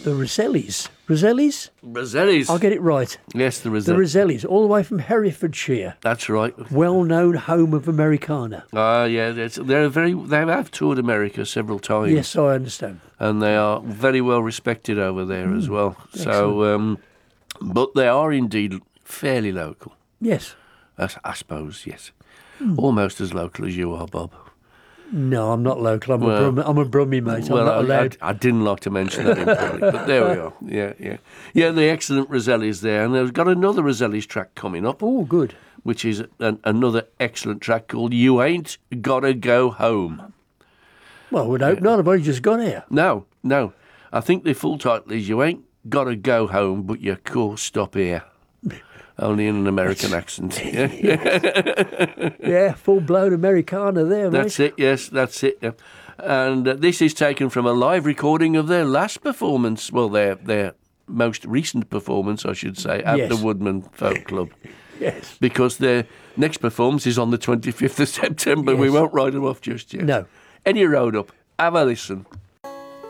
The Rosellis. Rosellis? Rosellis. I'll get it right. Yes, the The Rosellis. Rosellis, all the way from Herefordshire. That's right. Well-known home of Americana. Yeah, they have toured America several times. Yes, I understand. And they are very well respected over there as well. So, but they are indeed fairly local. Yes. I suppose, yes. Almost as local as you are, Bob. No, I'm not local. I'm a Brummie, mate. I'm not allowed. I didn't like to mention that in public, but there we are. Yeah, the excellent Rosellis there. And they've got another Rosellis track coming up. Oh, good. Which is another excellent track called You Ain't Gotta Go Home. Well, we'd hope not. I've only just got here. No. I think the full title is You Ain't Gotta Go Home, but your course stop here. Only in an American accent. Yeah, full-blown Americana there, mate. That's it, yes, that's it. Yeah. And this is taken from a live recording of their last performance, well, their most recent performance, I should say, at the Woodman Folk Club. Yes. Because their next performance is on the 25th of September. Yes. We won't write them off just yet. No. Any road up. Have a listen.